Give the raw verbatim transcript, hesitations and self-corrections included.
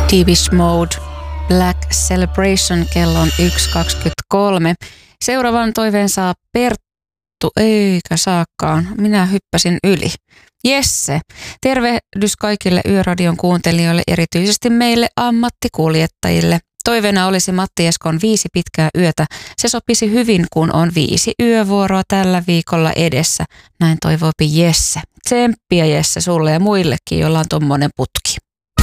Depeche Mode, Black Celebration, kello on yksi kaksikymmentäkolme. Seuraavan toiveen saa Perttu, eikä saakaan, minä hyppäsin yli. Jesse, tervehdys kaikille Yöradion kuuntelijoille, erityisesti meille ammattikuljettajille. Toiveena olisi Matti Eskon Viisi pitkää yötä. Se sopisi hyvin, kun on viisi yövuoroa tällä viikolla edessä. Näin toivoopi Jesse. Tsemppiä Jesse sulle ja muillekin, joilla on tommonen putki.